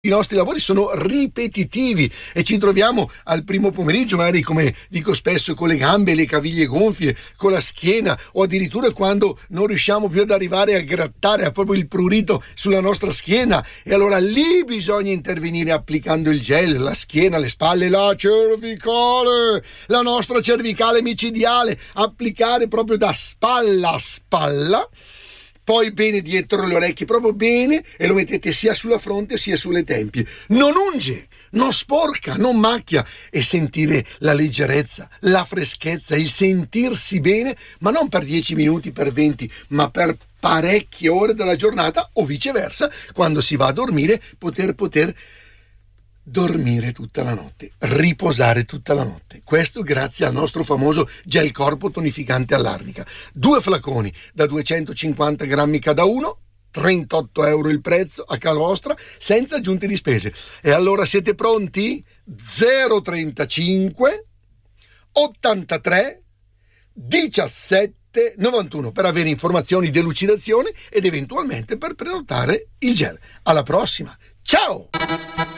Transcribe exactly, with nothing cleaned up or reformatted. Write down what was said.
I nostri lavori sono ripetitivi e ci troviamo al primo pomeriggio, magari, come dico spesso, con le gambe, le caviglie gonfie, con la schiena, o addirittura quando non riusciamo più ad arrivare a grattare a proprio il prurito sulla nostra schiena, e allora lì bisogna intervenire applicando il gel, la schiena, le spalle, la cervicale, la nostra cervicale micidiale, applicare proprio da spalla a spalla, poi bene dietro le orecchie, proprio bene, e lo mettete sia sulla fronte sia sulle tempie. Non unge, non sporca, non macchia, e sentire la leggerezza, la freschezza, il sentirsi bene, ma non per dieci minuti, per venti, ma per parecchie ore della giornata, o viceversa, quando si va a dormire, poter poter dormire tutta la notte, riposare tutta la notte. Questo grazie al nostro famoso gel corpo tonificante all'arnica. Due flaconi da duecentocinquanta grammi cada uno, trentotto euro il prezzo a casa vostra, senza aggiunte di spese. E allora siete pronti? zero trentacinque ottantatré diciassette novantuno per avere informazioni, delucidazioni ed eventualmente per prenotare il gel. Alla prossima, ciao!